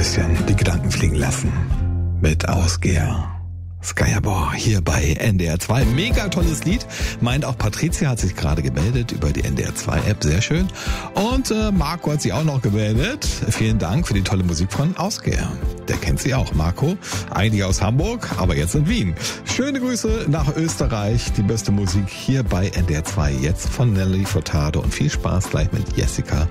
bisschen die Gedanken fliegen lassen mit Ausgeher. Skyabor hier bei NDR 2. Mega tolles Lied. Meint auch Patricia hat sich gerade gemeldet über die NDR 2 App. Sehr schön. Und Marco hat sich auch noch gemeldet. Vielen Dank für die tolle Musik von Ausgeher. Der kennt sie auch. Marco, eigentlich aus Hamburg, aber jetzt in Wien. Schöne Grüße nach Österreich. Die beste Musik hier bei NDR 2. Jetzt von Nelly Furtado. Und viel Spaß gleich mit Jessica